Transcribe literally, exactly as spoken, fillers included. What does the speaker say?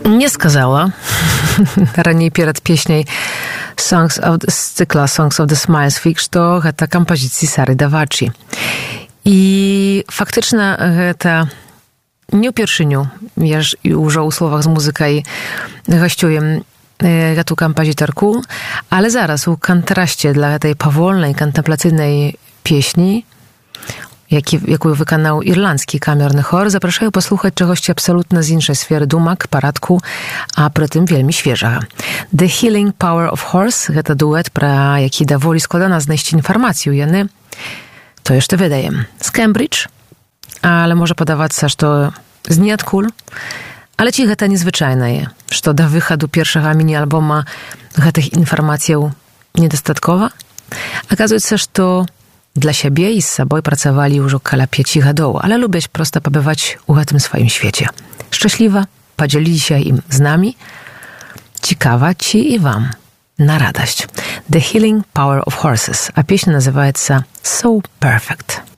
не сказала раней перад песняй Songs of the, з цыкла Songs of the Smiles Week, што гэта кампазіцыі Сары Давачы. І фактычна гэта не ўпершыню. Я ж ўжо ў словах з музыкай гасцюем гэту кампазітарку, але зараз у кантрасце для гэтай павольнай канtemplacyjnej песні, які, якую выканаў ірландскі камерны хор, запрашаю паслухаць чагосьці абсалютна з іншай сферы думак, парадку, а прытым вельмі свежага. The Healing Power of Horse — гэта дуэт, пра які даволі складана знайсці інфармацыю. Яны тое, што ведаем, з Кембридж, але можа падавацца, што з ніадкуль. Але ці гэта незвычайнае, што да выхаду першага міні-альбома гэтых інфармацыяў недастаткова? Аказваецца, што dla siebie i z sobą pracowali już około pięciu гадоў, ale lubię prosto pobywać u tym swoim świecie. Szczęśliwa, podzielili się im z nami, ciekawa ci i wam, na radość. The Healing Power of Horses, a pieśń nazywa się So Perfect.